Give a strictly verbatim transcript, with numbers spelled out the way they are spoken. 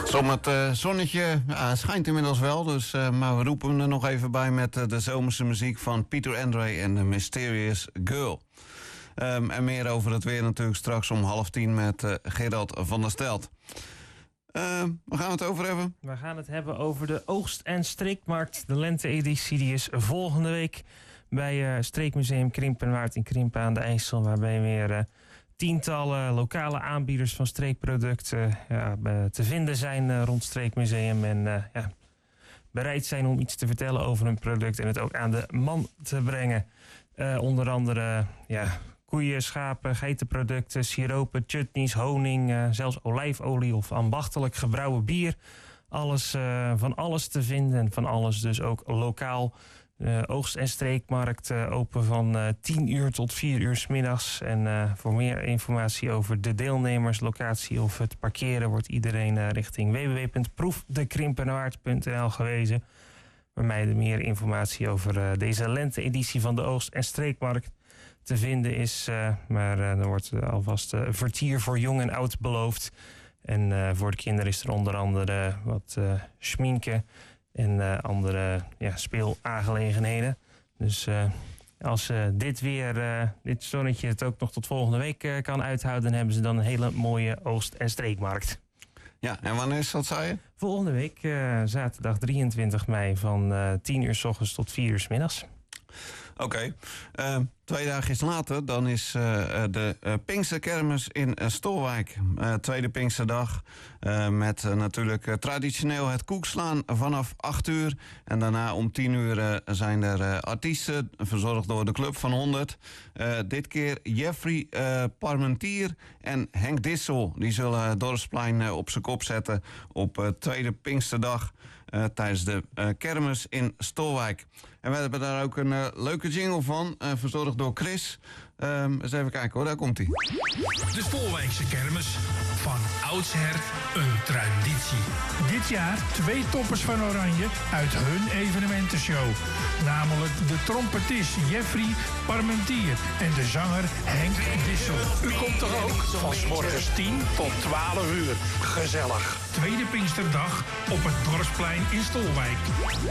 Som het uh, zonnetje ja, schijnt inmiddels wel, dus, uh, maar we roepen hem er nog even bij met uh, de zomerse muziek van Peter Andre en The Mysterious Girl. Um, en meer over het weer natuurlijk straks om half tien met uh, Gerald van der Stelt. Uh, waar gaan we het over hebben? We gaan het hebben over de Oogst- en Streekmarkt. De lente-editie die is volgende week bij uh, Streekmuseum Krimpenwaard in Krimpen aan de IJssel. Waarbij weer uh, tientallen lokale aanbieders van streekproducten uh, ja, te vinden zijn uh, rond Streekmuseum. En uh, ja, bereid zijn om iets te vertellen over hun product en het ook aan de man te brengen. Uh, onder andere ja, koeien, schapen, geitenproducten, siropen, chutneys, honing, uh, zelfs olijfolie of ambachtelijk gebrouwen bier. Alles, uh, van alles te vinden en van alles dus ook lokaal. Uh, oogst- en streekmarkt uh, open van uh, tien uur tot vier uur 's middags. En uh, voor meer informatie over de deelnemers, locatie of het parkeren wordt iedereen uh, richting w w w punt proef de krimpenwaard punt n l gewezen. Waarmee er meer informatie over uh, deze lente-editie van de Oogst- en Streekmarkt te vinden is. Uh, maar uh, er wordt uh, alvast uh, vertier voor jong en oud beloofd. En uh, voor de kinderen is er onder andere wat uh, schminken en uh, andere ja, speelaangelegenheden. Dus uh, als uh, dit weer, uh, dit zonnetje het ook nog tot volgende week uh, kan uithouden, dan hebben ze dan een hele mooie Oogst- en Streekmarkt. Ja, en wanneer is dat, zei je? Volgende week, uh, zaterdag drieëntwintig mei van uh, tien uur 's ochtends tot vier uur 's middags. Oké. Okay. Uh, twee dagen later, dan is uh, de uh, Pinksterkermis in uh, Stolwijk. Uh, tweede Pinksterdag. Uh, met uh, natuurlijk uh, traditioneel het koekslaan vanaf acht uur. En daarna om tien uur uh, zijn er uh, artiesten, verzorgd door de Club van honderd. Uh, dit keer Jeffrey uh, Parmentier en Henk Dissel. Die zullen het Dorpsplein uh, op zijn kop zetten op uh, tweede Pinksterdag. Uh, tijdens de uh, kermis in Stolwijk. En we hebben daar ook een uh, leuke jingle van, uh, verzorgd door Chris. Um, eens even kijken hoor, daar komt hij. De Stolwijkse kermis, van oudsher een traditie. Dit jaar twee toppers van Oranje uit hun evenementenshow. Namelijk de trompetist Jeffrey Parmentier en de zanger Henk Dissel. U komt toch ook? Van 's morgens tien tot twaalf uur. Gezellig. Tweede Pinksterdag op het Dorpsplein in Stolwijk.